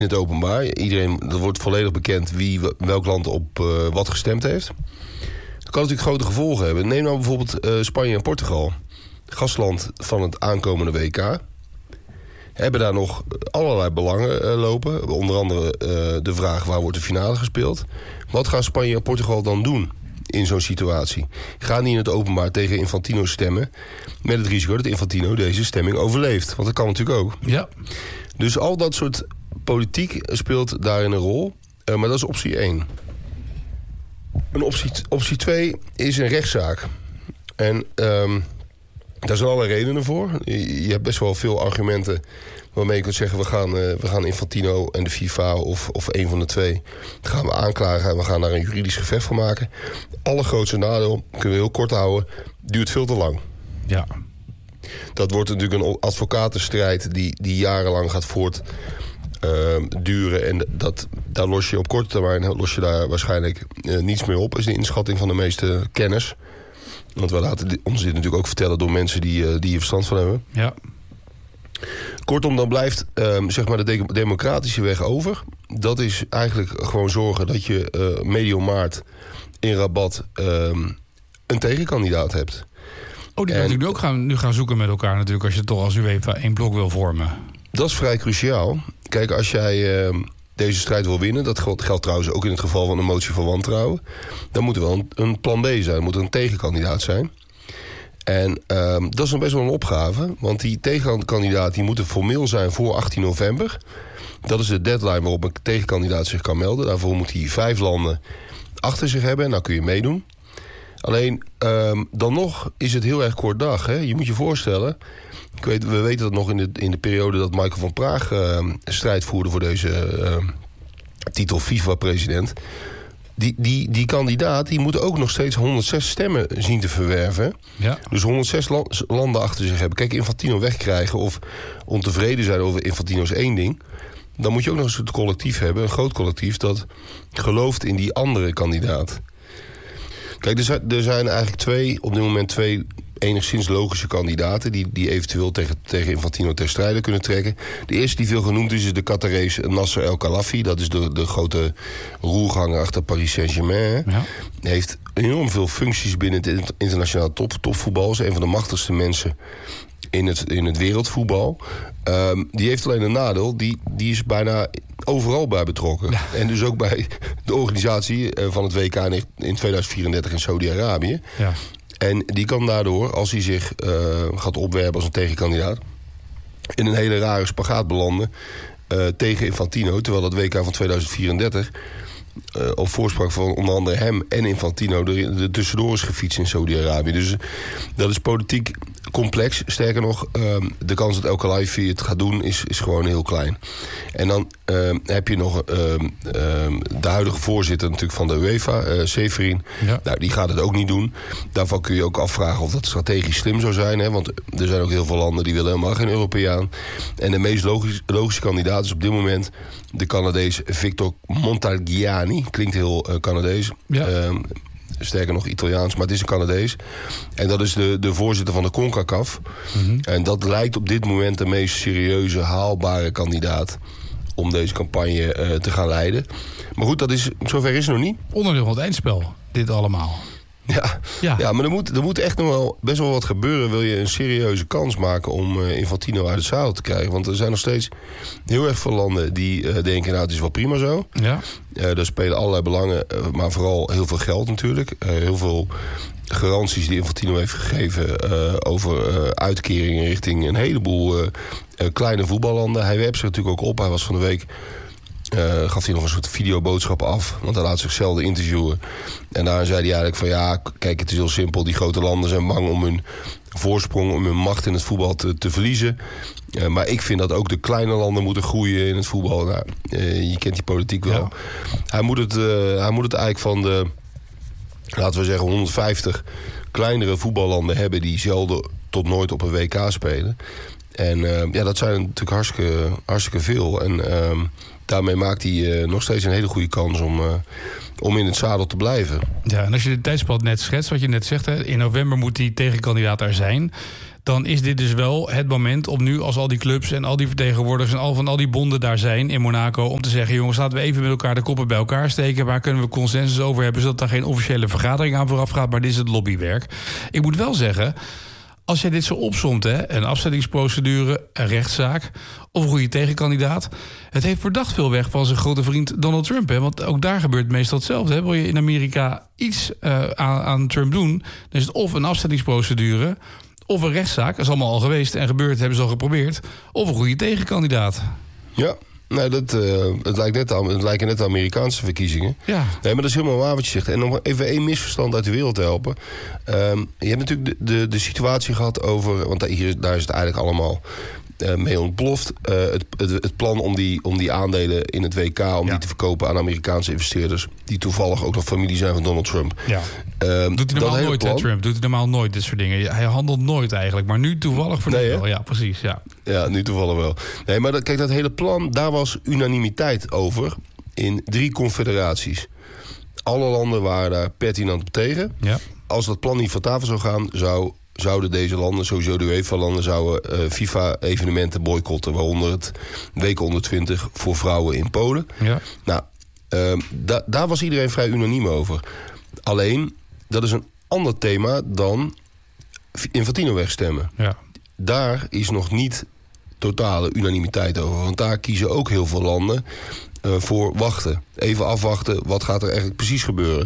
in het openbaar. Er wordt volledig bekend wie welk land op wat gestemd heeft. Dat kan natuurlijk grote gevolgen hebben. Neem nou bijvoorbeeld Spanje en Portugal. Gastland van het aankomende WK. Hebben daar nog allerlei belangen lopen. Onder andere de vraag waar wordt de finale gespeeld. Wat gaan Spanje en Portugal dan doen in zo'n situatie? Gaan die in het openbaar tegen Infantino stemmen met het risico dat Infantino deze stemming overleeft? Want dat kan natuurlijk ook. Ja. Dus al dat soort politiek speelt daarin een rol. Maar dat is optie 1. Optie 2 is een rechtszaak. En daar zijn allerlei redenen voor. Je hebt best wel veel argumenten waarmee je kunt zeggen, we gaan Infantino en de FIFA of een van de twee gaan we aanklagen en we gaan daar een juridisch gevecht van maken. Allergrootste nadeel, kunnen we heel kort houden, duurt veel te lang. Ja. Dat wordt natuurlijk een advocatenstrijd die jarenlang gaat voortduren. En daar los je op korte termijn daar waarschijnlijk niets meer op, is de inschatting van de meeste kenners. Want we laten ons dit natuurlijk ook vertellen door mensen die hier verstand van hebben. Ja. Kortom, dan blijft zeg maar de democratische weg over. Dat is eigenlijk gewoon zorgen dat je medio maart in Rabat een tegenkandidaat hebt. Oh, die kan natuurlijk ook nu gaan zoeken met elkaar natuurlijk, als je toch als UEFA één blok wil vormen. Dat is vrij cruciaal. Kijk, als jij deze strijd wil winnen, dat geldt trouwens ook in het geval van een motie van wantrouwen, dan moet er wel een plan B zijn, er moet er een tegenkandidaat zijn. En dat is dan best wel een opgave, want die tegenkandidaat die moet er formeel zijn voor 18 november. Dat is de deadline waarop een tegenkandidaat zich kan melden. Daarvoor moet hij 5 landen achter zich hebben en dan kun je meedoen. Alleen, dan nog is het heel erg kort dag. Hè? Je moet je voorstellen, we weten dat nog in de periode dat Michael van Praag strijd voerde voor deze titel FIFA-president. Die kandidaat die moet ook nog steeds 106 stemmen zien te verwerven. Ja. Dus 106 landen achter zich hebben. Kijk, Infantino wegkrijgen of ontevreden zijn over Infantino is één ding. Dan moet je ook nog een soort collectief hebben, een groot collectief, dat gelooft in die andere kandidaat. Kijk, er zijn eigenlijk op dit moment twee enigszins logische kandidaten die eventueel tegen Infantino ter strijde kunnen trekken. De eerste die veel genoemd is de Qatarees Nasser El Khelaïfi. Dat is de grote roerganger achter Paris Saint-Germain. Ja. Hij heeft enorm veel functies binnen het internationale topvoetbal. Is een van de machtigste mensen in het wereldvoetbal. Die heeft alleen een nadeel. Die is bijna overal bij betrokken. Ja. En dus ook bij de organisatie van het WK in 2034 in Saudi-Arabië. Ja. En die kan daardoor, als hij zich gaat opwerpen als een tegenkandidaat, in een hele rare spagaat belanden tegen Infantino. Terwijl dat WK van 2034 op voorspraak van onder andere hem en Infantino er tussendoor is gefietst in Saudi-Arabië. Dus dat is politiek complex. Sterker nog, de kans dat El Khelaïfi het gaat doen is gewoon heel klein. En dan heb je nog de huidige voorzitter natuurlijk van de UEFA, Seferin. Ja. Nou, die gaat het ook niet doen. Daarvan kun je ook afvragen of dat strategisch slim zou zijn. Hè? Want er zijn ook heel veel landen die willen helemaal geen Europeaan. En de meest logische kandidaat is op dit moment de Canadees Victor Montagliani. Klinkt heel Canadees. Ja. Sterker nog Italiaans, maar het is een Canadees. En dat is de voorzitter van de CONCACAF. Mm-hmm. En dat lijkt op dit moment de meest serieuze, haalbare kandidaat om deze campagne te gaan leiden. Maar goed, zover is het nog niet. Onderdeel van het eindspel, dit allemaal. Ja, maar er moet echt nog wel best wel wat gebeuren. Wil je een serieuze kans maken om Infantino uit het zadel te krijgen? Want er zijn nog steeds heel erg veel landen die denken, nou, het is wel prima zo. Ja. Er spelen allerlei belangen, maar vooral heel veel geld natuurlijk. Heel veel garanties die Infantino heeft gegeven over uitkeringen richting een heleboel kleine voetballanden. Hij werpt zich natuurlijk ook op. Hij was van de week gaf hij nog een soort videoboodschap af. Want hij laat zich zelden interviewen. En daar zei hij eigenlijk van ja, kijk, het is heel simpel. Die grote landen zijn bang om hun voorsprong, om hun macht in het voetbal te verliezen. Maar ik vind dat ook de kleine landen moeten groeien in het voetbal. Nou, je kent die politiek wel. Ja. Hij moet het eigenlijk van de, laten we zeggen, 150 kleinere voetballanden hebben die zelden tot nooit op een WK spelen. En dat zijn natuurlijk hartstikke veel. En daarmee maakt hij nog steeds een hele goede kans om in het zadel te blijven. Ja, en als je de tijdspad net schetst, wat je net zegt, hè, in november moet die tegenkandidaat er zijn. dan is dit dus wel het moment om nu, als al die clubs en al die vertegenwoordigers en al die bonden daar zijn in Monaco, om te zeggen, jongens, laten we even met elkaar de koppen bij elkaar steken. Waar kunnen we consensus over hebben, zodat daar geen officiële vergadering aan vooraf gaat, maar dit is het lobbywerk. Ik moet wel zeggen, als jij dit zo opsomt, hè, een afzettingsprocedure, een rechtszaak of een goede tegenkandidaat, het heeft verdacht veel weg van zijn grote vriend Donald Trump. Hè? Want ook daar gebeurt meestal hetzelfde. Hè? Wil je in Amerika iets aan Trump doen, dan is het of een afzettingsprocedure of een rechtszaak. Dat is allemaal al geweest en gebeurd, hebben ze al geprobeerd. Of een goede tegenkandidaat. Ja. Nee, het lijken net de Amerikaanse verkiezingen. Ja. Nee, maar dat is helemaal waar wat je zegt. En om even één misverstand uit de wereld te helpen. Je hebt natuurlijk de situatie gehad over, want daar is het eigenlijk allemaal mee ontploft. Het plan om die aandelen in het WK, die te verkopen aan Amerikaanse investeerders, die toevallig ook nog familie zijn van Donald Trump. Ja. Doet hij normaal nooit, Trump? Doet hij normaal nooit dit soort dingen? Hij handelt nooit eigenlijk, maar nu toevallig voor wel. Ja, precies. Ja, nu toevallig wel. Nee, maar kijk, dat hele plan, daar was unanimiteit over in 3 confederaties. Alle landen waren daar pertinent op tegen. Ja. Als dat plan niet van tafel zou gaan, zouden deze landen, sowieso de UEFA-landen, zouden FIFA-evenementen boycotten, waaronder het WK onder 20 voor vrouwen in Polen. Ja. Nou, daar was iedereen vrij unaniem over. Alleen, dat is een ander thema dan Infantino wegstemmen. Ja. Daar is nog niet totale unanimiteit over. Want daar kiezen ook heel veel landen voor wachten. Even afwachten, wat gaat er eigenlijk precies gebeuren?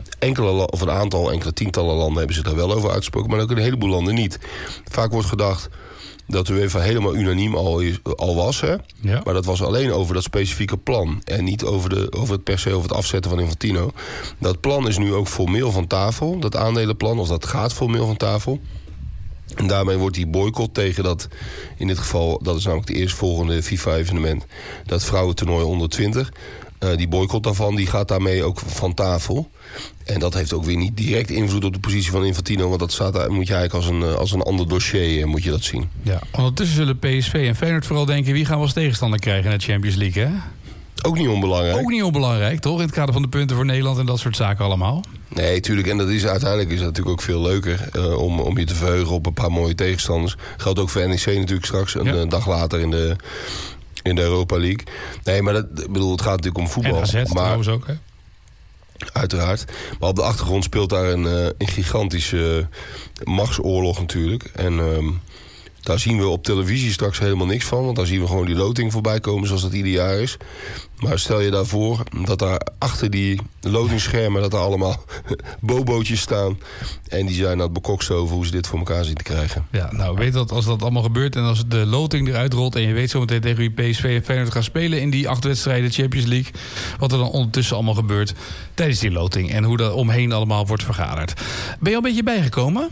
Enkele tientallen landen hebben zich daar wel over uitgesproken, maar ook een heleboel landen niet. Vaak wordt gedacht dat de UEFA helemaal unaniem al was. Hè? Ja. Maar dat was alleen over dat specifieke plan. En niet over het per se over het afzetten van Infantino. Dat plan is nu ook formeel van tafel. Dat aandelenplan, of dat gaat formeel van tafel. En daarmee wordt die boycott tegen dat, in dit geval, dat is namelijk het eerstvolgende FIFA-evenement, dat vrouwentoernooi onder 20. Die boycott daarvan, die gaat daarmee ook van tafel. En dat heeft ook weer niet direct invloed op de positie van Infantino, want dat staat daar, moet je eigenlijk als een ander dossier moet je dat zien. Ja, ondertussen zullen PSV en Feyenoord vooral denken, wie gaan we als tegenstander krijgen in de Champions League, hè? Ook niet onbelangrijk. Ook niet onbelangrijk, toch? In het kader van de punten voor Nederland en dat soort zaken allemaal. Nee, tuurlijk. En uiteindelijk is dat natuurlijk ook veel leuker om je te verheugen op een paar mooie tegenstanders. Geldt ook voor NEC natuurlijk straks, een dag later in de Europa League. Nee, maar het gaat natuurlijk om voetbal. En AZ trouwens ook, hè? Uiteraard. Maar op de achtergrond speelt daar een gigantische machtsoorlog natuurlijk. En daar zien we op televisie straks helemaal niks van. Want daar zien we gewoon die loting voorbij komen zoals dat ieder jaar is. Maar stel je daarvoor dat daar achter die lotingsschermen, dat er allemaal bobootjes staan. En die zijn aan het bekoksten over hoe ze dit voor elkaar zien te krijgen. Ja, nou, weet dat als dat allemaal gebeurt en als de loting eruit rolt en je weet zometeen tegen wie PSV en Feyenoord gaan spelen in die 8 wedstrijden Champions League, wat er dan ondertussen allemaal gebeurt tijdens die loting en hoe dat omheen allemaal wordt vergaderd. Ben je al een beetje bijgekomen?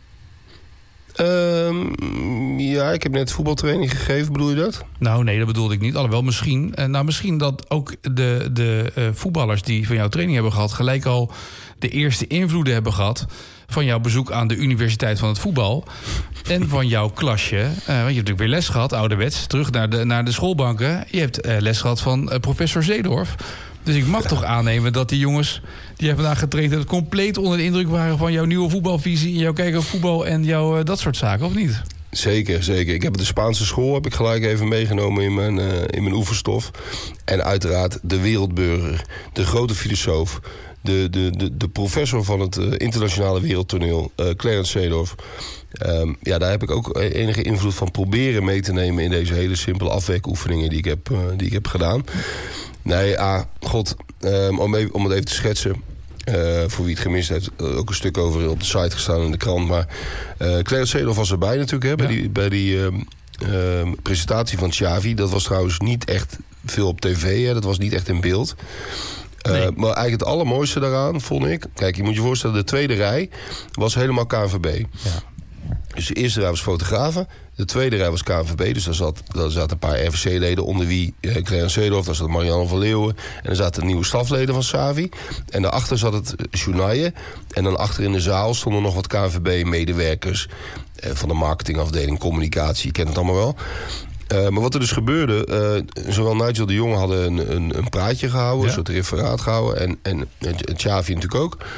Ja, ik heb net voetbaltraining gegeven, bedoel je dat? Nou, nee, dat bedoelde ik niet. Alhoewel, misschien dat ook de voetballers die van jouw training hebben gehad, gelijk al de eerste invloeden hebben gehad van jouw bezoek aan de Universiteit van het Voetbal en van jouw klasje. Want je hebt natuurlijk weer les gehad, ouderwets, terug naar de schoolbanken. Je hebt les gehad van professor Zeedorf. Dus ik mag toch aannemen dat die jongens die jij vandaag getraind hebt compleet onder de indruk waren van jouw nieuwe voetbalvisie, jouw kijk op voetbal en jouw dat soort zaken, of niet? Zeker. Ik heb de Spaanse school heb ik gelijk even meegenomen in mijn oefenstof. En uiteraard de wereldburger, de grote filosoof, de professor van het internationale wereldtoneel, Clarence Seedorf. Daar heb ik ook enige invloed van proberen mee te nemen in deze hele simpele afwerkoefeningen die ik heb gedaan. Nee, om het even te schetsen, voor wie het gemist heeft, ook een stuk over op de site gestaan in de krant. Maar Clarence Seedorf was erbij natuurlijk, hè, bij die presentatie van Xavi. Dat was trouwens niet echt veel op tv, hè, dat was niet echt in beeld. Nee. Maar eigenlijk het allermooiste daaraan, vond ik, kijk, je moet je voorstellen, de tweede rij was helemaal KNVB. Ja. Dus de eerste rij was fotografen, de tweede rij was KNVB. Dus daar zaten een paar RVC-leden, onder wie Clarence Seedorf, daar zat Marianne van Leeuwen. En er zaten nieuwe stafleden van Xavi. En daarachter zat het journaille. En dan achter in de zaal stonden nog wat KNVB-medewerkers van de marketingafdeling, communicatie, je kent het allemaal wel. Maar wat er dus gebeurde, zowel Nigel de Jong hadden een praatje gehouden, een soort referaat gehouden. En Xavi natuurlijk ook.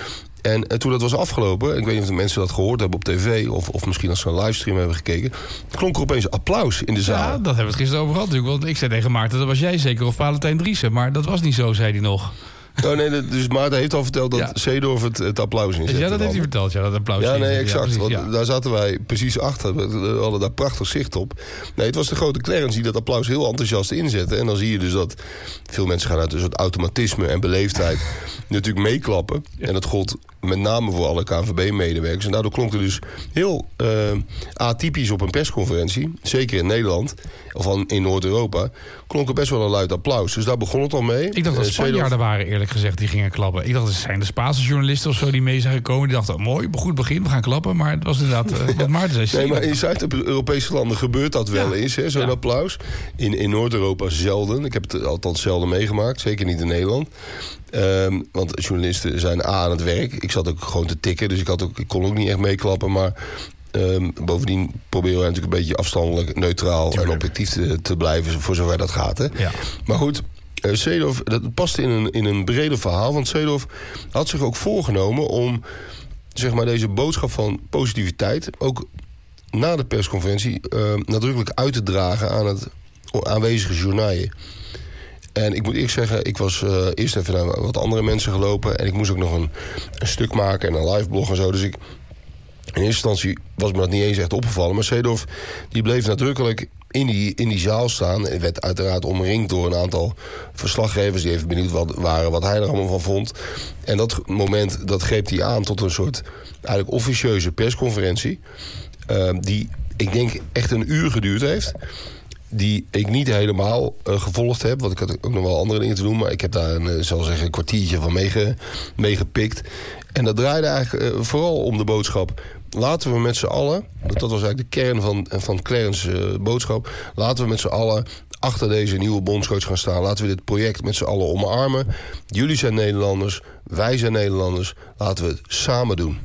En toen dat was afgelopen, ik weet niet of de mensen dat gehoord hebben op tv... of misschien als ze een livestream hebben gekeken... klonk er opeens applaus in de zaal. Ja, dat hebben we het gisteren over gehad natuurlijk. Want ik zei tegen Maarten, dat was jij zeker of Valentijn Driessen. Maar dat was niet zo, zei hij nog. Oh nee, dus Maarten heeft al verteld dat Seedorf het applaus inzette. Ja, dat heeft hij verteld, dat applaus. Ja, nee, exact. Ja, precies, want daar zaten wij precies achter. We hadden daar prachtig zicht op. Nee, het was de grote Clarence die dat applaus heel enthousiast inzette. En dan zie je dus dat veel mensen gaan uit een soort automatisme en beleefdheid natuurlijk meeklappen. En dat gold met name voor alle KNVB-medewerkers. En daardoor klonk het dus heel atypisch op een persconferentie. Zeker in Nederland, of in Noord-Europa, klonk er best wel een luid applaus. Dus daar begon het al mee. Ik dacht dat Spanjaarden waren, eerlijk gezegd, die gingen klappen. Ik dacht, het zijn de Spaanse journalisten of zo die mee zijn gekomen. Die dachten, mooi, goed begin, we gaan klappen. Maar het was inderdaad wat Maarten zei. Nee, maar in Zuid-Europese landen gebeurt dat wel eens, zo'n applaus. In Noord-Europa zelden. Ik heb het althans zelden meegemaakt, zeker niet in Nederland. Want journalisten zijn aan het werk. Ik zat ook gewoon te tikken, dus ik kon ook niet echt meeklappen. Maar bovendien proberen we natuurlijk een beetje afstandelijk, neutraal en objectief te blijven, voor zover dat gaat. Hè? Ja. Maar goed, Seedorf, dat paste in een breder verhaal. Want Seedorf had zich ook voorgenomen om, zeg maar, deze boodschap van positiviteit ook na de persconferentie nadrukkelijk uit te dragen aan het aanwezige journaal. En ik moet eerst zeggen, ik was eerst even naar wat andere mensen gelopen. En ik moest ook nog een stuk maken en een liveblog en zo. Dus in eerste instantie was me dat niet eens echt opgevallen. Maar Seedorf die bleef nadrukkelijk in die zaal staan. En werd uiteraard omringd door een aantal verslaggevers die even benieuwd waren wat hij er allemaal van vond. En dat moment, dat greep hij aan tot een soort eigenlijk officieuze persconferentie. Die, ik denk, echt een uur geduurd heeft. Die ik niet helemaal gevolgd heb. Want ik had ook nog wel andere dingen te doen. Maar ik heb daar een kwartiertje van meegepikt. En dat draaide eigenlijk vooral om de boodschap. Laten we met z'n allen, dat was eigenlijk de kern van Clarence boodschap. Laten we met z'n allen achter deze nieuwe bondscoach gaan staan. Laten we dit project met z'n allen omarmen. Jullie zijn Nederlanders, wij zijn Nederlanders. Laten we het samen doen.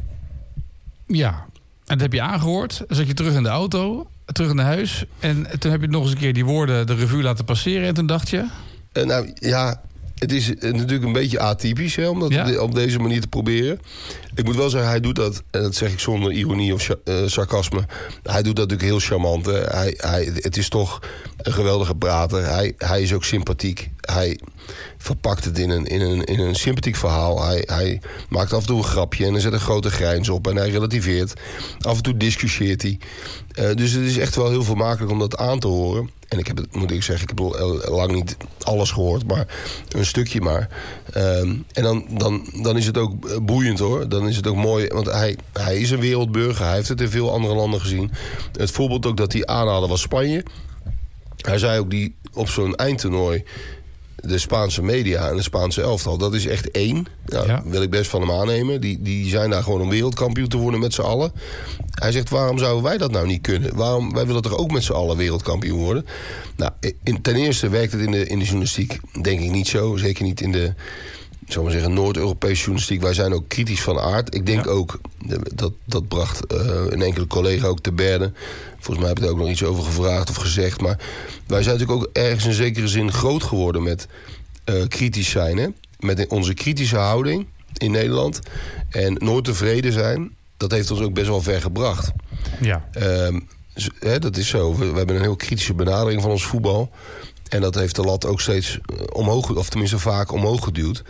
Ja, en dat heb je aangehoord. Dan zat je terug in de auto, terug naar huis. En toen heb je nog eens een keer die woorden de revue laten passeren. En toen dacht je? Nou ja, het is natuurlijk een beetje atypisch om dat op deze manier te proberen. Ik moet wel zeggen, hij doet dat, en dat zeg ik zonder ironie of sarcasme. Hij doet dat natuurlijk heel charmant. Het is toch een geweldige prater. Hij is ook sympathiek. Hij verpakt het in een sympathiek verhaal. Hij maakt af en toe een grapje en er zet een grote grijns op. En hij relativeert. Af en toe discussieert hij. Dus het is echt wel heel vermakelijk om dat aan te horen. En ik heb het, moet ik zeggen, ik heb al lang niet alles gehoord, maar een stukje maar. En dan is het ook boeiend hoor. Dan is het ook mooi, want hij is een wereldburger. Hij heeft het in veel andere landen gezien. Het voorbeeld ook dat hij aanhaalde was Spanje. Hij zei ook die op zo'n eindtoernooi, de Spaanse media en de Spaanse elftal, dat is echt één. Nou, wil ik best van hem aannemen. Die zijn daar gewoon om wereldkampioen te worden met z'n allen. Hij zegt, waarom zouden wij dat nou niet kunnen? Wij willen toch ook met z'n allen wereldkampioen worden? Nou, ten eerste werkt het in de journalistiek denk ik niet zo. Zeker niet in de, zal maar zeggen, Noord-Europese journalistiek. Wij zijn ook kritisch van aard. Ik denk ook, dat bracht een enkele collega ook te berde. Volgens mij heb ik er ook nog iets over gevraagd of gezegd. Maar wij zijn natuurlijk ook ergens in zekere zin groot geworden met kritisch zijn. Hè? Met onze kritische houding in Nederland. En nooit tevreden zijn. Dat heeft ons ook best wel ver gebracht. Ja. Dat is zo. We hebben een heel kritische benadering van ons voetbal. En dat heeft de lat ook steeds omhoog, of tenminste vaak omhoog geduwd.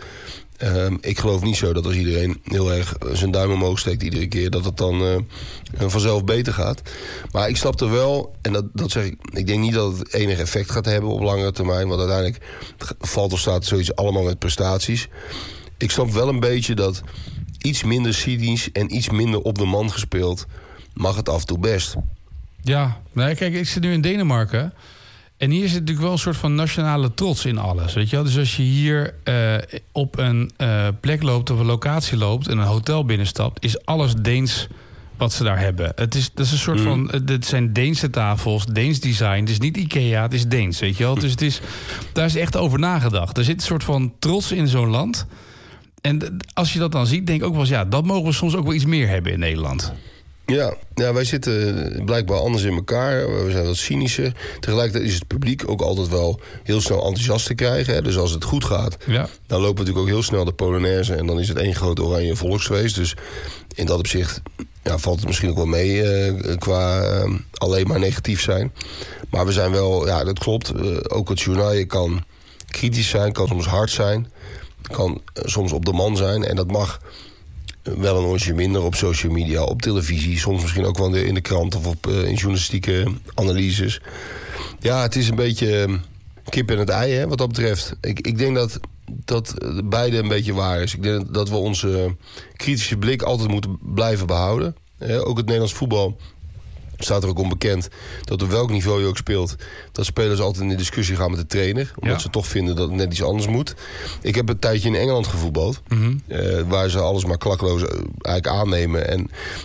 Ik geloof niet zo dat als iedereen heel erg zijn duim omhoog steekt iedere keer, dat het dan vanzelf beter gaat. Maar ik snap er wel, en dat zeg ik denk niet dat het enig effect gaat hebben op langere termijn. Want uiteindelijk valt of staat zoiets allemaal met prestaties. Ik snap wel een beetje dat iets minder cynisch en iets minder op de man gespeeld mag het af en toe best. Ja, nee, kijk, ik zit nu in Denemarken. En hier zit natuurlijk wel een soort van nationale trots in alles, weet je wel? Dus als je hier op een plek loopt of een locatie loopt en een hotel binnenstapt, is alles Deens wat ze daar hebben. Dat is een soort van, het zijn Deense tafels, Deens design. Het is niet Ikea, het is Deens, weet je wel? Dus daar is echt over nagedacht. Er zit een soort van trots in zo'n land. En als je dat dan ziet, denk ik ook wel eens, ja, dat mogen we soms ook wel iets meer hebben in Nederland. Ja, wij zitten blijkbaar anders in elkaar. We zijn wat cynischer. Tegelijkertijd is het publiek ook altijd wel heel snel enthousiast te krijgen. Hè. Dus als het goed gaat, dan lopen we natuurlijk ook heel snel de Polonaise. En dan is het één groot oranje volksfeest. Dus in dat opzicht valt het misschien ook wel mee qua alleen maar negatief zijn. Maar we zijn wel, dat klopt. Ook het journaal, je kan kritisch zijn, kan soms hard zijn. Kan soms op de man zijn. En dat mag wel een onsje minder op social media, op televisie. Soms misschien ook wel in de krant of in journalistieke analyses. Ja, het is een beetje kip en het ei, hè, wat dat betreft. Ik denk dat beide een beetje waar is. Ik denk dat we onze kritische blik altijd moeten blijven behouden. Ook het Nederlands voetbal staat er ook onbekend dat op welk niveau je ook speelt, dat spelers altijd in de discussie gaan met de trainer. Omdat ze toch vinden dat het net iets anders moet. Ik heb een tijdje in Engeland gevoetbald. Waar ze alles maar klakkeloos eigenlijk aannemen. En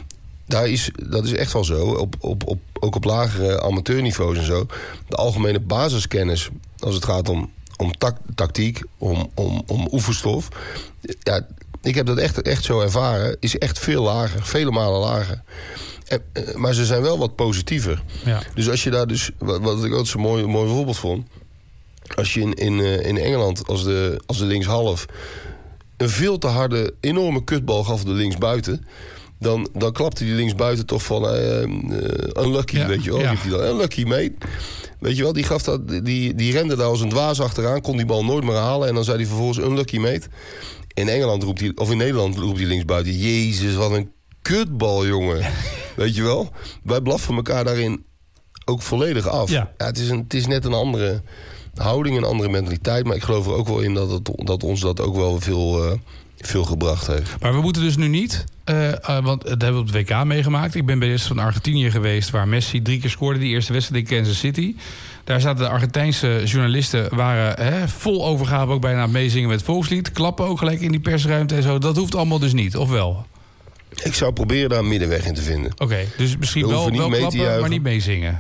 dat is echt wel zo. Ook op lagere amateurniveaus en zo. De algemene basiskennis, als het gaat om tactiek, om oefenstof. Ja, ik heb dat echt zo ervaren. Is echt veel lager. Vele malen lager. Maar ze zijn wel wat positiever. Ja. Dus als je daar wat ik ook zo'n mooi voorbeeld vond. Als je in Engeland als de linkshalf een veel te harde, enorme kutbal gaf de linksbuiten, dan klapte die linksbuiten toch van unlucky, weet je wel. Unlucky, mate. Weet je wel, die gaf die rende daar als een dwaas achteraan, kon die bal nooit meer halen en dan zei hij vervolgens unlucky, mate. In Nederland roept die linksbuiten, Jezus, wat een kutbal, jongen. Weet je wel? Wij blaffen elkaar daarin ook volledig af. Ja, het is net een andere houding, een andere mentaliteit. Maar ik geloof er ook wel in dat ons dat ook wel veel gebracht heeft. Maar we moeten dus nu niet, want dat hebben we op het WK meegemaakt. Ik ben bij de eerste van Argentinië geweest, waar Messi 3 keer scoorde, die eerste wedstrijd in Kansas City. Daar zaten de Argentijnse journalisten, waren vol overgave ook bijna meezingen met het volkslied. Klappen ook gelijk in die persruimte en zo. Dat hoeft allemaal dus niet, of wel? Ik zou proberen daar een middenweg in te vinden. Oké, dus misschien wel klappen, maar niet meezingen.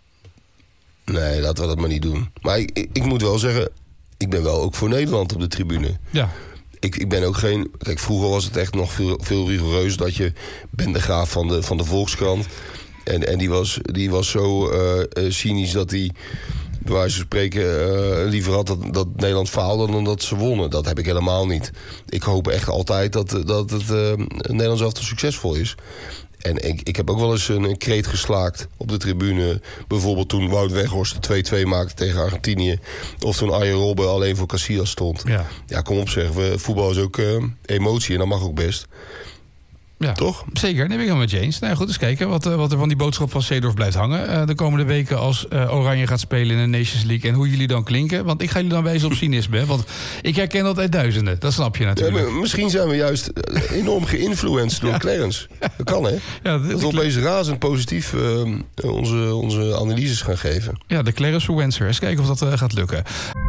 Nee, laten we dat maar niet doen. Maar ik moet wel zeggen, ik ben wel ook voor Nederland op de tribune. Ja. Ik ben ook geen... Kijk, vroeger was het echt nog veel rigoureus dat je Ben de Graaf van de Volkskrant. En die was zo cynisch dat hij, bij wijze van spreken, liever had dat Nederland faalde dan dat ze wonnen. Dat heb ik helemaal niet. Ik hoop echt altijd dat het Nederlands elftal succesvol is. En ik heb ook wel eens een kreet geslaakt op de tribune. Bijvoorbeeld toen Wout Weghorst de 2-2 maakte tegen Argentinië. Of toen Arjen Robben alleen voor Casillas stond. Ja, kom op zeg. Voetbal is ook emotie en dat mag ook best. Ja, toch? Zeker, dat ben ik helemaal met je eens. Nou goed, eens kijken wat er van die boodschap van Seedorf blijft hangen de komende weken als Oranje gaat spelen in de Nations League. En hoe jullie dan klinken. Want ik ga jullie dan wijzen op cynisme. Hè? Want ik herken dat uit duizenden. Dat snap je natuurlijk. Ja, misschien zijn we juist enorm geïnfluenced door Clarence. Dat kan, hè? Ja, dat we opeens razend positief onze analyses gaan geven. Ja, de Clarence-fluencer. Eens kijken of dat gaat lukken.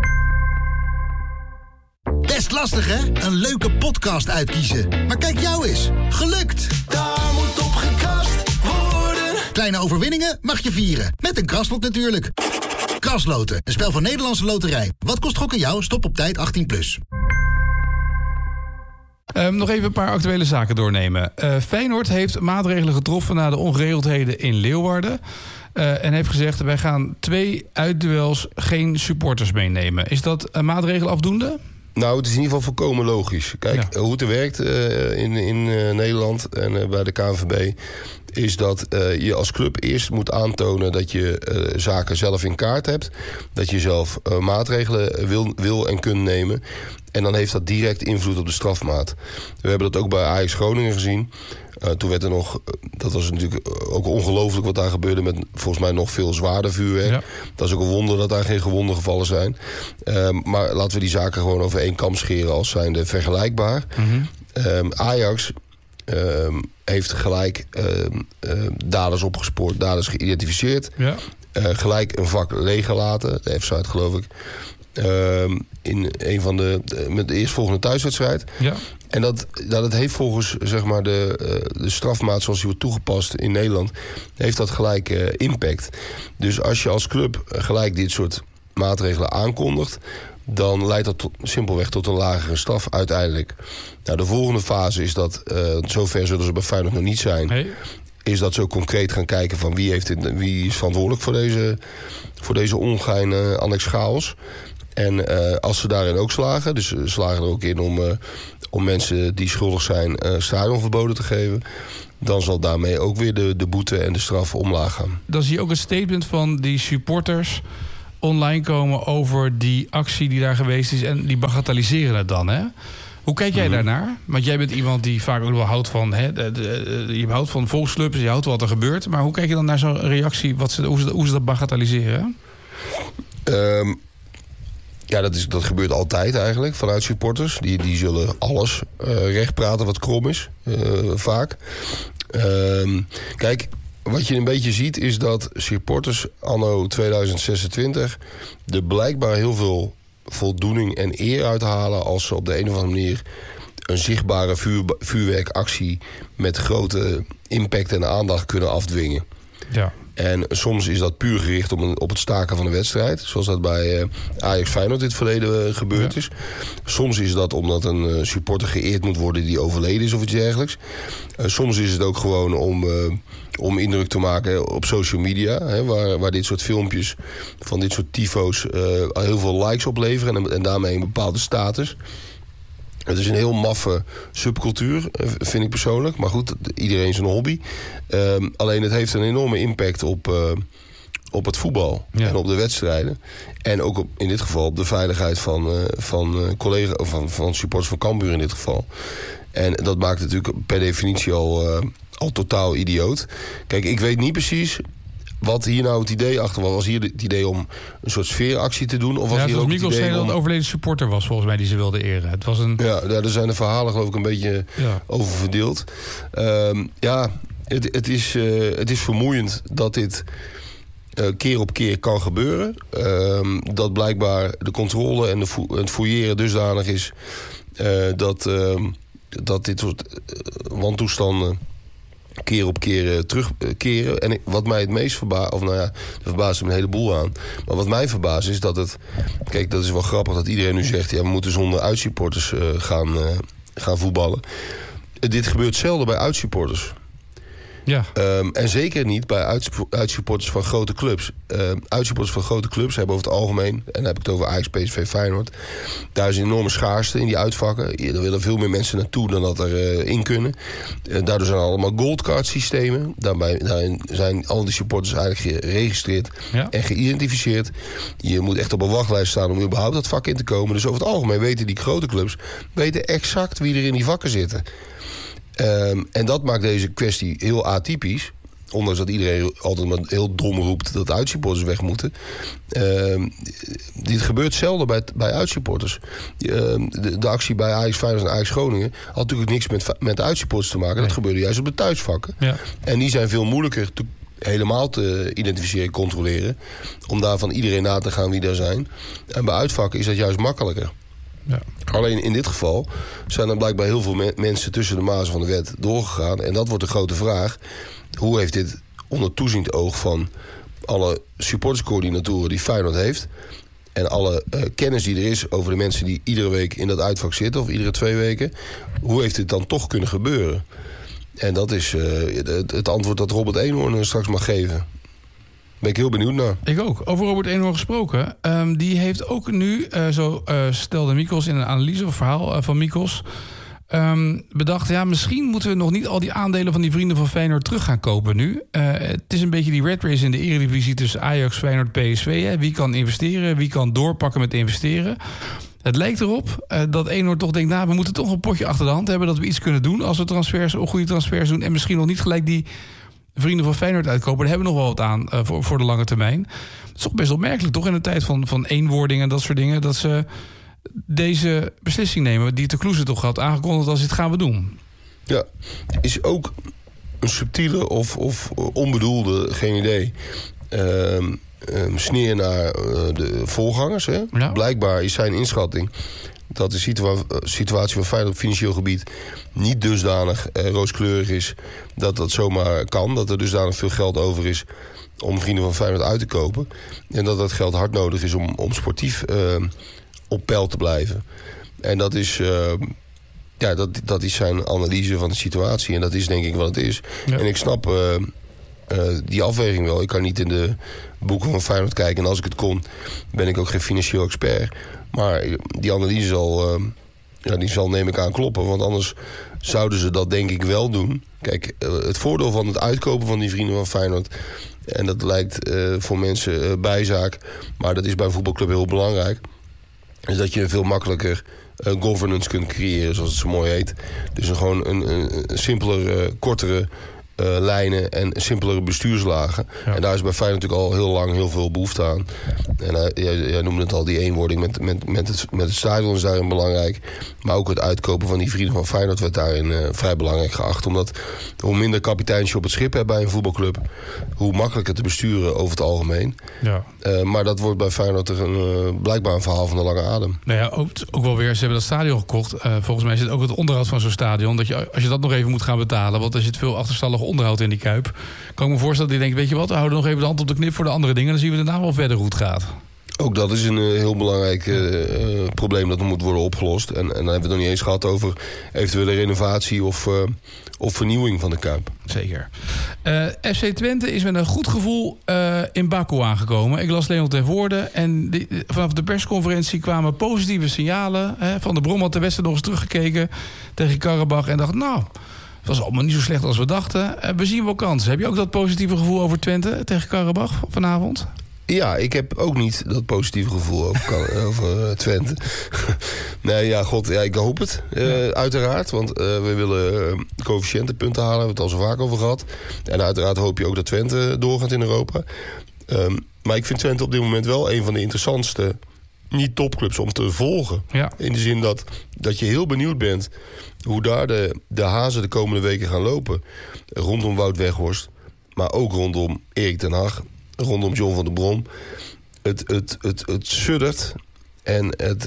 Best lastig, hè? Een leuke podcast uitkiezen. Maar kijk jou eens. Gelukt! Daar moet op gekrast worden. Kleine overwinningen mag je vieren. Met een kraslot natuurlijk. Krasloten, een spel van Nederlandse Loterij. Wat kost gokken jou? Stop op tijd 18+. Nog even een paar actuele zaken doornemen. Feyenoord heeft maatregelen getroffen na de ongeregeldheden in Leeuwarden. En heeft gezegd, wij gaan 2 uitduels geen supporters meenemen. Is dat een maatregel afdoende? Nou, het is in ieder geval volkomen logisch. Kijk, hoe het werkt in Nederland en bij de KNVB is dat je als club eerst moet aantonen dat je zaken zelf in kaart hebt. Dat je zelf maatregelen wil en kunt nemen. En dan heeft dat direct invloed op de strafmaat. We hebben dat ook bij Ajax Groningen gezien. Toen werd er nog, dat was natuurlijk ook ongelooflijk wat daar gebeurde met volgens mij nog veel zwaarder vuurwerk. Ja. Dat is ook een wonder dat daar geen gewonde gevallen zijn. Maar laten we die zaken gewoon over één kam scheren als zijnde vergelijkbaar. Mm-hmm. Ajax heeft gelijk daders opgespoord, daders geïdentificeerd. Ja. Gelijk een vak leeggelaten, de F-site geloof ik. In een van met de eerstvolgende thuiswedstrijd. Ja. En dat heeft volgens zeg maar de strafmaat zoals die wordt toegepast in Nederland, heeft dat gelijk impact. Dus als je als club gelijk dit soort maatregelen aankondigt, dan leidt dat simpelweg tot een lagere straf uiteindelijk. Nou, de volgende fase is dat, zover zullen ze bij Feyenoord nog niet zijn. Hey. is dat ze ook concreet gaan kijken van wie is verantwoordelijk voor deze ongein annex chaos. En als ze daarin ook slagen, dus ze slagen er ook in om mensen die schuldig zijn stadionverboden te geven, dan zal daarmee ook weer de boete en de straf omlaag gaan. Dan zie je ook een statement van die supporters online komen over die actie die daar geweest is en die bagatelliseren het dan, hè? Hoe kijk jij daarnaar? Want jij bent iemand die vaak ook wel houdt van, je houdt van volksclubs, je houdt wat er gebeurt, maar hoe kijk je dan naar zo'n reactie, hoe ze dat bagatelliseren? Ja, dat gebeurt altijd eigenlijk vanuit supporters. Die zullen alles recht praten wat krom is, vaak. Kijk, wat je een beetje ziet is dat supporters anno 2026 er blijkbaar heel veel voldoening en eer uithalen als ze op de een of andere manier een zichtbare vuurwerkactie met grote impact en aandacht kunnen afdwingen. Ja. En soms is dat puur gericht op het staken van de wedstrijd. Zoals dat bij Ajax Feyenoord in het verleden gebeurd is. Soms is dat omdat een supporter geëerd moet worden die overleden is of iets dergelijks. Soms is het ook gewoon om indruk te maken op social media. Hè, waar dit soort filmpjes van dit soort tyfo's heel veel likes opleveren. En daarmee een bepaalde status. Het is een heel maffe subcultuur, vind ik persoonlijk. Maar goed, iedereen zijn hobby. Alleen het heeft een enorme impact op het voetbal en op de wedstrijden. En ook in dit geval op de veiligheid van collega's, van supporters van Cambuur in dit geval. En dat maakt het natuurlijk per definitie al totaal idioot. Kijk, ik weet niet precies wat hier nou het idee achter was. Was hier het idee om een soort sfeeractie te doen? Of was hier ook het idee dat een overleden supporter was volgens mij die ze wilden eren. Het was een... Ja, daar zijn de verhalen geloof ik een beetje over verdeeld. Het is vermoeiend dat dit keer op keer kan gebeuren. Dat blijkbaar de controle en het fouilleren dusdanig is dat dit soort wantoestanden keer op keer terugkeren. En wat mij het meest verbaast, er verbaast me een heleboel aan. Maar wat mij verbaast is dat het... Kijk, dat is wel grappig dat iedereen nu zegt, we moeten zonder uitsupporters gaan voetballen. Dit gebeurt zelden bij uitsupporters. Ja. En zeker niet bij uitsupporters van grote clubs. Uitsupporters van grote clubs hebben over het algemeen, en dan heb ik het over Ajax, PSV, Feyenoord, daar is een enorme schaarste in die uitvakken. Er willen veel meer mensen naartoe dan dat er in kunnen. Daardoor zijn er allemaal goldcard systemen. Daarin zijn al die supporters eigenlijk geregistreerd en geïdentificeerd. Je moet echt op een wachtlijst staan om überhaupt dat vak in te komen. Dus over het algemeen weten die grote clubs exact wie er in die vakken zitten. En dat maakt deze kwestie heel atypisch. Ondanks dat iedereen altijd maar heel dom roept dat uitsupporters weg moeten. Dit gebeurt zelden bij uitsupporters. De actie bij Ajax Feyenoord en Ajax Groningen had natuurlijk niks met de uitsupporters te maken. Nee. Dat gebeurde juist op de thuisvakken. Ja. En die zijn veel moeilijker helemaal te identificeren en controleren. Om daarvan iedereen na te gaan wie daar zijn. En bij uitvakken is dat juist makkelijker. Ja. Alleen in dit geval zijn er blijkbaar heel veel mensen tussen de mazen van de wet doorgegaan. En dat wordt de grote vraag. Hoe heeft dit onder toeziend oog van alle supporterscoördinatoren die Feyenoord heeft, en alle kennis die er is over de mensen die iedere week in dat uitvak zitten, of iedere 2 weken, hoe heeft dit dan toch kunnen gebeuren? En dat is het antwoord dat Robert Eenhoorn straks mag geven. Ben ik heel benieuwd naar. Ik ook. Over Robert Eenhoorn gesproken. Die heeft ook nu, zo stelde Mikkels in een analyse of verhaal van Mikkels, bedacht, misschien moeten we nog niet al die aandelen van die vrienden van Feyenoord terug gaan kopen nu. Het is een beetje die red race in de Eredivisie tussen Ajax, Feyenoord, PSV. Hè. Wie kan investeren, wie kan doorpakken met investeren. Het lijkt erop dat Eenhoorn toch denkt, we moeten toch een potje achter de hand hebben dat we iets kunnen doen als we goede transfers doen en misschien nog niet gelijk die vrienden van Feyenoord uitkopen. Daar hebben we nog wel wat aan voor de lange termijn. Het is toch best opmerkelijk, toch, in een tijd van eenwording en dat soort dingen, dat ze deze beslissing nemen die Te Kloeze toch had aangekondigd als dit gaan we doen. Ja, is ook een subtiele of onbedoelde, geen idee, sneer naar de voorgangers. Hè? Ja. Blijkbaar is zijn inschatting dat de situatie van Feyenoord op financieel gebied niet dusdanig rooskleurig is dat zomaar kan. Dat er dusdanig veel geld over is om vrienden van Feyenoord uit te kopen. En dat geld hard nodig is om sportief op peil te blijven. En dat is Ja, dat is zijn analyse van de situatie. En dat is denk ik wat het is. Ja. En ik snap die afweging wel. Ik kan niet in de boeken van Feyenoord kijken. En als ik het kon, ben ik ook geen financieel expert. Maar die analyse zal neem ik aan kloppen. Want anders zouden ze dat denk ik wel doen. Kijk, het voordeel van het uitkopen van die vrienden van Feyenoord... en dat lijkt voor mensen bijzaak... maar dat is bij een voetbalclub heel belangrijk... is dat je een veel makkelijker governance kunt creëren, zoals het zo mooi heet. Dus gewoon een simpeler, kortere lijnen en simpelere bestuurslagen. Ja. En daar is bij Feyenoord natuurlijk al heel lang heel veel behoefte aan. En jij noemde het al, die eenwording met het stadion is daarin belangrijk. Maar ook het uitkopen van die vrienden van Feyenoord werd daarin vrij belangrijk geacht. Omdat hoe minder kapiteins je op het schip hebt bij een voetbalclub, hoe makkelijker te besturen over het algemeen. Ja. Maar dat wordt bij Feyenoord blijkbaar een verhaal van de lange adem. Nou ja, ook wel weer, ze hebben dat stadion gekocht. Volgens mij zit ook het onderhoud van zo'n stadion. Dat als je dat nog even moet gaan betalen, want er zit veel achterstallig onderhoud in die Kuip. Kan ik me voorstellen dat die denkt, weet je wat, we houden nog even de hand op de knip voor de andere dingen. Dan zien we daarna wel verder hoe het gaat. Ook dat is een heel belangrijk probleem dat moet worden opgelost. En dan hebben we het nog niet eens gehad over eventuele renovatie of vernieuwing van de Kuip. Zeker. FC Twente is met een goed gevoel in Baku aangekomen. Ik las Leon ten Voorde. En vanaf de persconferentie kwamen positieve signalen. Van der Brom had de wedstrijd nog eens teruggekeken tegen Karabach. En dacht, nou, het was allemaal niet zo slecht als we dachten. We zien wel kansen. Heb je ook dat positieve gevoel over Twente tegen Karabach vanavond? Ja, ik heb ook niet dat positieve gevoel over Twente. Nee, ja, god, ja, ik hoop het. Uiteraard, want we willen coëfficiëntenpunten halen. We hebben het al zo vaak over gehad. En uiteraard hoop je ook dat Twente doorgaat in Europa. Maar ik vind Twente op dit moment wel een van de interessantste niet-topclubs om te volgen. Ja. In de zin dat je heel benieuwd bent hoe daar de hazen de komende weken gaan lopen. Rondom Wout Weghorst, maar ook rondom Erik ten Hag, rondom John van der Brom. Het suddert. En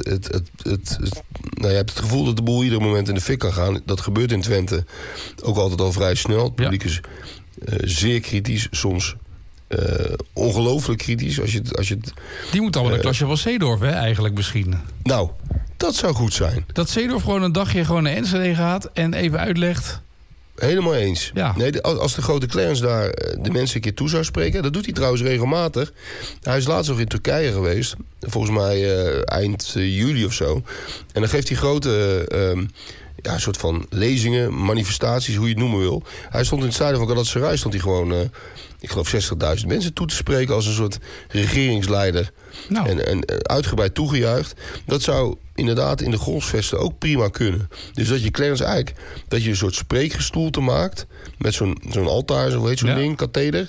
je hebt het gevoel dat de boel ieder moment in de fik kan gaan. Dat gebeurt in Twente ook altijd al vrij snel. Het publiek is zeer kritisch, soms ongelooflijk kritisch. Als je het, die moet allemaal een klasje van Seedorf, hè, eigenlijk misschien. Nou, dat zou goed zijn. Dat Seedorf gewoon een dagje naar Enschede gaat en even uitlegt. Helemaal eens. Ja. Nee, als de grote Clarence daar de mensen een keer toe zou spreken... dat doet hij trouwens regelmatig. Hij is laatst nog in Turkije geweest. Volgens mij eind juli of zo. En dan geeft hij grote soort van lezingen, manifestaties, hoe je het noemen wil. Hij stond in het stadion van Galatasaray, stond hij gewoon... ik geloof 60.000 mensen toe te spreken als een soort regeringsleider. Nou. En uitgebreid toegejuicht. Dat zou inderdaad in de golfsvesten ook prima kunnen. Dus dat je Clarence Eijk, dat je een soort spreekgestoelte maakt met zo'n altaar, zo heet zo'n ding, katheter,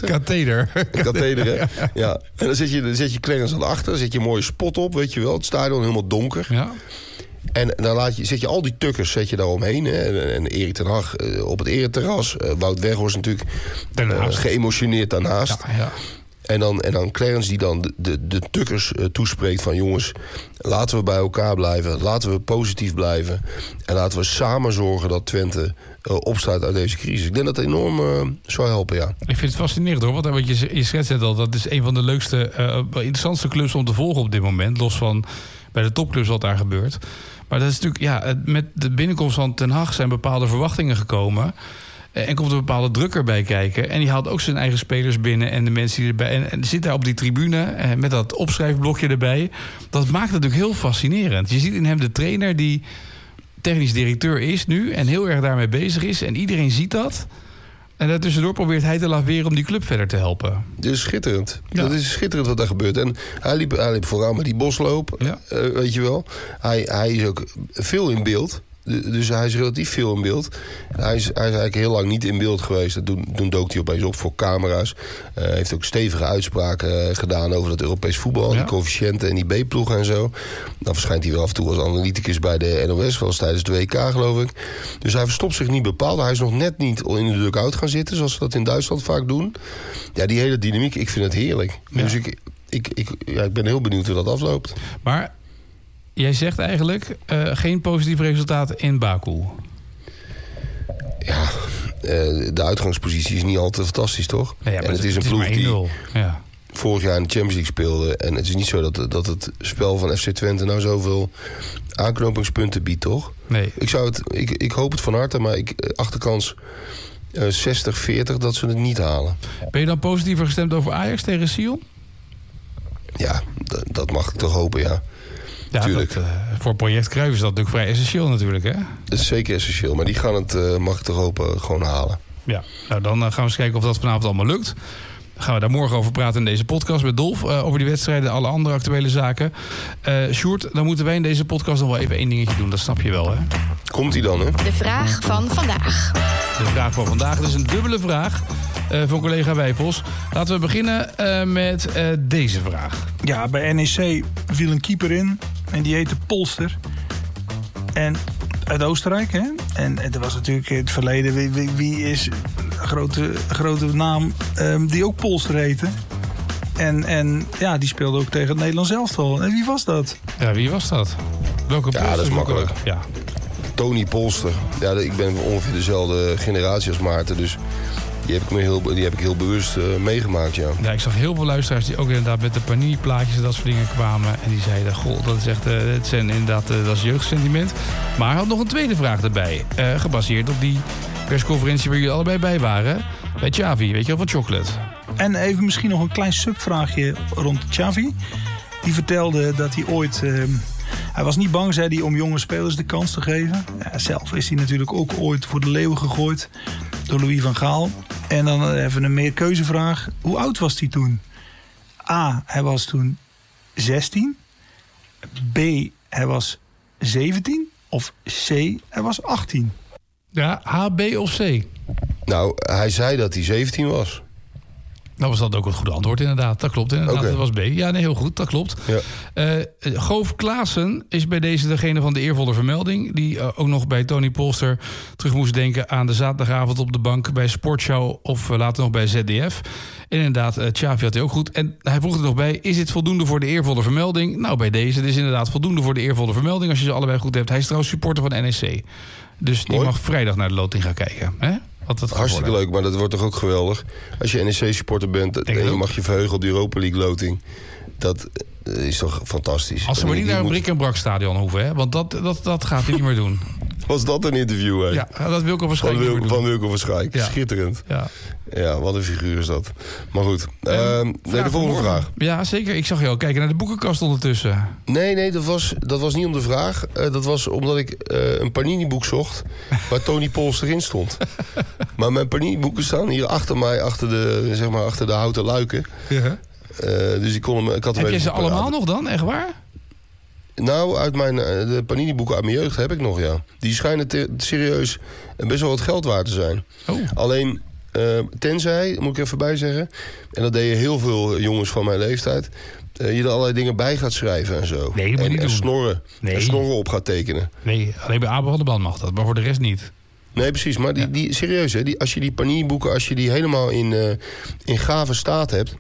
hè? Ja. En dan zet je Clarence aan achter, dan zet je een mooie spot op, weet je wel, het stadion helemaal donker. Ja. En dan zet je al die tukkers daar omheen. Hè? En Erik ten Hag op het ereterras. Wout Weghorst natuurlijk geëmotioneerd daarnaast. Ja. En dan Clarence die dan de tukkers toespreekt van... jongens, laten we bij elkaar blijven. Laten we positief blijven. En laten we samen zorgen dat Twente opstaat uit deze crisis. Ik denk dat het enorm zou helpen, ja. Ik vind het fascinerend, hoor. Want je schetst het al. Dat is een van de leukste, interessantste clubs om te volgen op dit moment. Los van bij de topclubs wat daar gebeurt. Maar dat is natuurlijk, met de binnenkomst van Ten Hag zijn bepaalde verwachtingen gekomen. En komt een bepaalde druk erbij kijken. En die haalt ook zijn eigen spelers binnen en de mensen die erbij... En zit daar op die tribune met dat opschrijfblokje erbij. Dat maakt het natuurlijk heel fascinerend. Je ziet in hem de trainer die technisch directeur is nu... en heel erg daarmee bezig is. En iedereen ziet dat. En daartussendoor probeert hij te laveren om die club verder te helpen. Dat is schitterend. Ja. Dat is schitterend wat daar gebeurt. En hij liep vooral met die bosloop, weet je wel. Hij is ook veel in beeld. Dus hij is relatief veel in beeld. Hij is eigenlijk heel lang niet in beeld geweest. Toen dook hij opeens op voor camera's. Heeft ook stevige uitspraken gedaan over het Europees voetbal. Ja. Die coëfficiënten en die B-ploegen en zo. Dan verschijnt hij wel af en toe als analyticus bij de NOS. Was tijdens de WK, geloof ik. Dus hij verstopt zich niet bepaald. Hij is nog net niet in de dugout gaan zitten, zoals ze dat in Duitsland vaak doen. Ja, die hele dynamiek, ik vind het heerlijk. Ja. Dus ik ben heel benieuwd hoe dat afloopt. Maar jij zegt eigenlijk geen positief resultaat in Baku. Ja, de uitgangspositie is niet altijd fantastisch, toch? Ja, en het is een ploeg die vorig jaar in de Champions League speelde. En het is niet zo dat het spel van FC Twente nou zoveel aanknopingspunten biedt, toch? Nee. Ik hoop het van harte, maar achterkans 60-40 dat ze het niet halen. Ben je dan positiever gestemd over Ajax tegen Sion? Ja, dat mag ik toch hopen, ja. Ja, tuurlijk. Voor project Cruijff is dat natuurlijk vrij essentieel natuurlijk, hè? Dat is zeker essentieel, maar die gaan het, mag ik toch hopen, gewoon halen. Ja, nou dan gaan we eens kijken of dat vanavond allemaal lukt. Dan gaan we daar morgen over praten in deze podcast met Dolf. Over die wedstrijden en alle andere actuele zaken. Sjoerd, dan moeten wij in deze podcast nog wel even één dingetje doen. Dat snap je wel, hè? Komt-ie dan, hè? De vraag van vandaag. De vraag van vandaag. Dat is een dubbele vraag van collega Wijpels. Laten we beginnen met deze vraag. Ja, bij NEC viel een keeper in. En die heette Polster. En uit Oostenrijk, hè? En er was natuurlijk in het verleden... Wie is een grote naam die ook Polster heette? En ja, die speelde ook tegen het Nederlands elftal. En wie was dat? Ja, wie was dat? Welke Ja, Polster dat is makkelijk. Ja. Tony Polster. Ja, ik ben ongeveer dezelfde generatie als Maarten, dus die heb ik heel bewust meegemaakt, ja. Ja, ik zag heel veel luisteraars die ook inderdaad met de Panini-plaatjes en dat soort dingen kwamen. En die zeiden, goh, dat is echt, het zijn inderdaad, dat is jeugdsentiment. Maar hij had nog een tweede vraag erbij. Gebaseerd op die persconferentie waar jullie allebei bij waren. Bij Xavi, weet je wel, van Chocolate. En even misschien nog een klein subvraagje rond Xavi. Die vertelde dat hij ooit... hij was niet bang, zei hij, om jonge spelers de kans te geven. Ja, zelf is hij natuurlijk ook ooit voor de leeuw gegooid door Louis van Gaal. En dan even een meerkeuzevraag. Hoe oud was hij toen? A, hij was toen 16. B, hij was 17. Of C, hij was 18. Ja, A, B of C? Nou, hij zei dat hij 17 was. Nou was dat ook het goede antwoord inderdaad. Dat klopt inderdaad, Okay. Dat was B. Ja, nee, heel goed, dat klopt. Ja. Goof Klaassen is bij deze degene van de eervolle vermelding... die ook nog bij Tony Polster terug moest denken... aan de zaterdagavond op de bank bij Sportshow... of later nog bij ZDF. En inderdaad, Xavi had hij ook goed. En hij vroeg er nog bij, is dit voldoende voor de eervolle vermelding? Nou, bij deze, het is inderdaad voldoende voor de eervolle vermelding... als je ze allebei goed hebt. Hij is trouwens supporter van NEC. Dus die Mooi. mag vrijdag naar de loting gaan kijken. Hè? Wat dat gaat Hartstikke worden. leuk, maar dat wordt toch ook geweldig. Als je NEC-supporter bent en je mag je verheugen op de Europa League-loting. Dat is toch fantastisch. Als ze maar niet Die naar een moet- Brik en Brak stadion hoeven, hè? Want dat gaat hij niet meer doen. Was dat een interview, hè? Ja, dat wil ik al waarschijnlijk niet meer Van doen. Wilco van Schaik. Ja. Schitterend. Ja. Ja, wat een figuur is dat. Maar goed, nee, de volgende vraag. Ja, zeker. Ik zag je al kijken naar de boekenkast ondertussen. Nee, dat was niet om de vraag. Dat was omdat ik een Panini-boek zocht waar Tony Polster in stond. Maar mijn Panini-boeken staan hier achter mij, achter de houten luiken. Ja. Dus ik had hem Heb je even ze paraat. allemaal nog dan? Echt waar? Nou, uit de Panini-boeken uit mijn jeugd heb ik nog, ja. Die schijnen serieus best wel wat geld waard te zijn. Oh. Alleen, tenzij, moet ik even bij zeggen... en dat deden heel veel jongens van mijn leeftijd... je er allerlei dingen bij gaat schrijven en zo. Nee, dat moet je niet en doen. snorren. Nee. En snorren op gaat tekenen. Nee, alleen bij Abel van de Band mag dat, maar voor de rest niet. Nee, precies. Maar die serieus, hè, als je die Panini-boeken... als je die helemaal in gave staat hebt...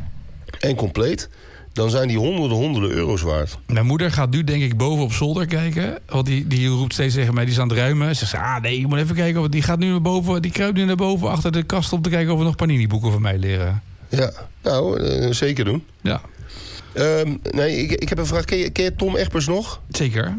en compleet... dan zijn die honderden euro's waard. Mijn moeder gaat nu denk ik boven op zolder kijken. Want die roept steeds tegen mij, die is aan het ruimen. Ze zegt, nee, je moet even kijken. Want die gaat nu naar boven, die kruipt nu naar boven achter de kast... om te kijken of we nog Panini-boeken van mij leren. Ja, nou, zeker doen. Ja, Nee, ik heb een vraag. Ken je Tom Egbers nog? zeker.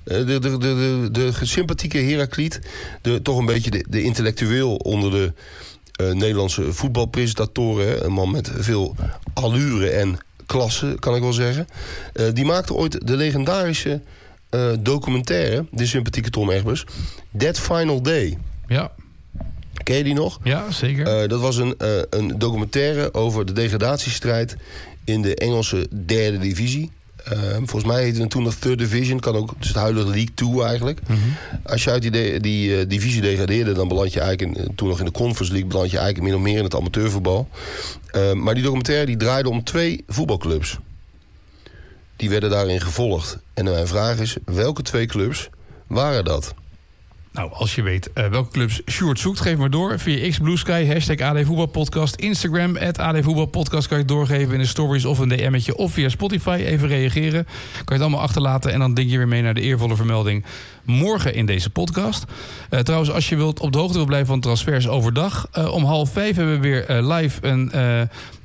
De sympathieke Herakliet. Toch een beetje de intellectueel onder de Nederlandse voetbalpresentatoren. Hè? Een man met veel allure en klasse, kan ik wel zeggen. Die maakte ooit de legendarische documentaire, de sympathieke Tom Egbers, That Final Day. Ja, Ken je die nog? ja zeker. Dat was een documentaire over de degradatiestrijd in de Engelse derde divisie. Volgens mij heette het toen nog Third Division. Kan ook, dus het huidige League 2 eigenlijk. Als je uit die divisie degradeerde, dan beland je eigenlijk toen nog in de Conference League, beland je eigenlijk min of meer in het amateurvoetbal. Maar die documentaire die draaide om 2 voetbalclubs. Die werden daarin gevolgd. En mijn vraag is, welke 2 clubs waren dat? Nou, als je weet welke clubs Sjoerd zoekt, geef maar door. Via X Blue Sky, hashtag AD Voetbalpodcast. Instagram, @AD Voetbalpodcast, kan je het doorgeven in de stories of een DM'tje. Of via Spotify, even reageren. Kan je het allemaal achterlaten en dan denk je weer mee naar de eervolle vermelding morgen in deze podcast. Trouwens, als je wilt op de hoogte wil blijven van transfers overdag. Om 16:30 hebben we weer live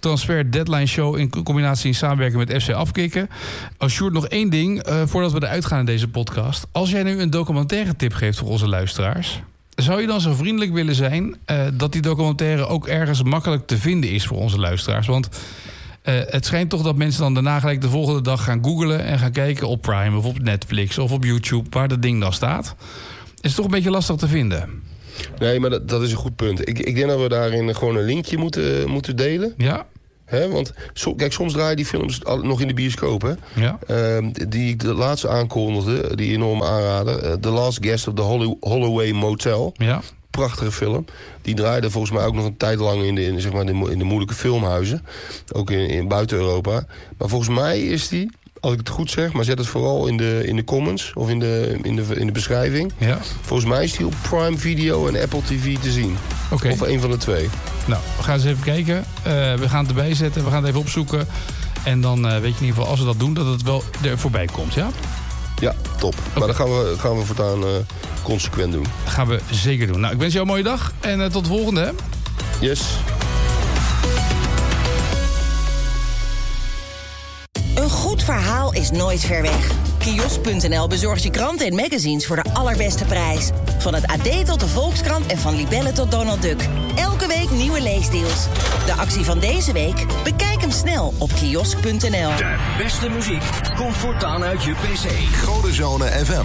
Transfer Deadline Show in combinatie in samenwerking met FC Afkikken. Als Sjoerd nog 1 ding, voordat we eruit gaan in deze podcast. Als jij nu een documentaire tip geeft voor onze luisteraars, zou je dan zo vriendelijk willen zijn dat die documentaire ook ergens makkelijk te vinden is voor onze luisteraars? Want het schijnt toch dat mensen dan daarna gelijk de volgende dag gaan googlen en gaan kijken op Prime of op Netflix of op YouTube waar dat ding dan staat. Is toch een beetje lastig te vinden. Nee, maar dat is een goed punt. Ik denk dat we daarin gewoon een linkje moeten delen. Ja. Want kijk, soms draaien die films nog in de bioscoop. Hè? Ja. Die ik de laatste aankondigde, die enorm aanrader. The Last Guest of the Holloway Motel. Ja. Prachtige film. Die draaide volgens mij ook nog een tijd lang in de moeilijke filmhuizen. Ook in buiten Europa. Maar volgens mij is die, als ik het goed zeg, maar zet het vooral in de comments of in de beschrijving. Ja. Volgens mij is die op Prime Video en Apple TV te zien. Okay. Of een van de twee. Nou, we gaan eens even kijken. We gaan het erbij zetten. We gaan het even opzoeken. En dan weet je in ieder geval, als we dat doen, dat het wel er voorbij komt, ja? Ja, top. Okay. Maar dat gaan we voortaan consequent doen. Dat gaan we zeker doen. Nou, ik wens jou een mooie dag. En tot de volgende, hè? Yes. Een goed verhaal is nooit ver weg. Kiosk.nl bezorgt je kranten en magazines voor de allerbeste prijs. Van het AD tot de Volkskrant en van Libelle tot Donald Duck. Elke week nieuwe leesdeals. De actie van deze week? Bekijk hem snel op kiosk.nl. De beste muziek komt voortaan uit je PC. Godenzone FM.